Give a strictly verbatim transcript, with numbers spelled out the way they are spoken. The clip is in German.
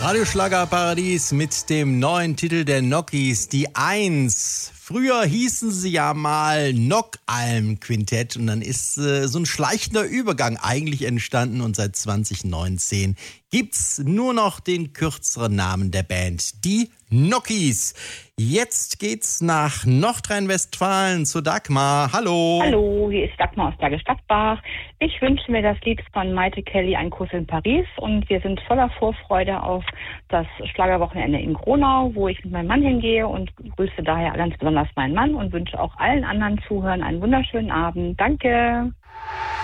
Radioschlagerparadies mit dem neuen Titel der Nokis, die Eins. Früher hießen sie ja mal Nockalm-Quintett und dann ist äh, so ein schleichender Übergang eigentlich entstanden und seit zwanzig neunzehn gibt's nur noch den kürzeren Namen der Band, die Nokis. Jetzt geht's nach Nordrhein-Westfalen zu Dagmar. Hallo. Hallo, hier ist Dagmar aus Bergisch-Gladbach. Ich wünsche mir das Lied von Maite Kelly, Ein Kuss in Paris, und wir sind voller Vorfreude auf das Schlagerwochenende in Gronau, wo ich mit meinem Mann hingehe, und grüße daher ganz besonders meinen Mann und wünsche auch allen anderen Zuhörern einen wunderschönen Abend. Danke.